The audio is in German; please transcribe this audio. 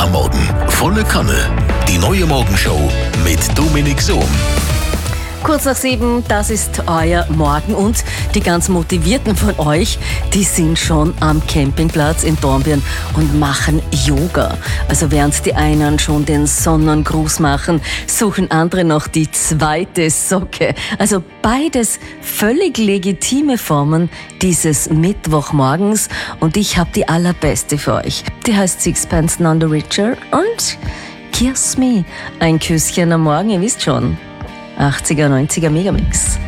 am Morgen. Volle Kanne. Die neue Morgenshow mit Dominik Sohm. Kurz nach 7, das ist euer Morgen und die ganz Motivierten von euch, die sind schon am Campingplatz in Dornbirn und machen Yoga. Also während die einen schon den Sonnengruß machen, suchen andere noch die zweite Socke. Also beides völlig legitime Formen dieses Mittwochmorgens und ich habe die allerbeste für euch. Die heißt Sixpence None the Richer und Kiss Me, ein Küsschen am Morgen, ihr wisst schon. 80er, 90er Megamix.